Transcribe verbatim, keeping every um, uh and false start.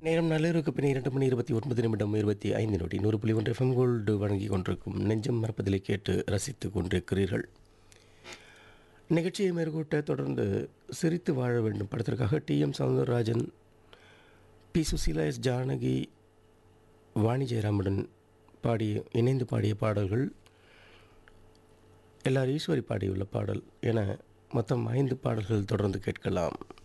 நேரம் நள்ளிரவுக்கு பின் இரண்டு மணி இருபத்தி ஒன்பது நிமிடம் இருபத்தி ஐந்து நொடி நூறு புள்ளி ஒன்று எஃப்எம் கோல்டு வழங்கி கொண்டிருக்கும் நெஞ்சம் மறப்பதிலை கேட்டு ரசித்து கொண்டிருக்கிறீர்கள். நிகழ்ச்சியை மேற்கொட்ட தொடர்ந்து சிரித்து வாழ வேண்டும் படத்திற்காக D M Soundararajan, B Susheela, S Janaki, Vani ஜெயராமுடன் பாடிய இணைந்து பாடிய பாடல்கள், எல்லார் ஈஸ்வரி பாடியுள்ள பாடல் என மொத்தம் ஐந்து பாடல்கள் தொடர்ந்து கேட்கலாம்.